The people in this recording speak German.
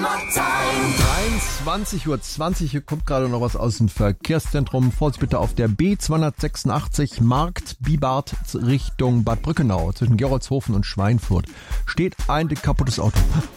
23:20 Uhr, hier kommt gerade noch was aus dem Verkehrszentrum. Vorsicht bitte auf der B286 Markt-Bibart Richtung Bad Brückenau. Zwischen Gerolzhofen und Schweinfurt steht ein kaputtes Auto.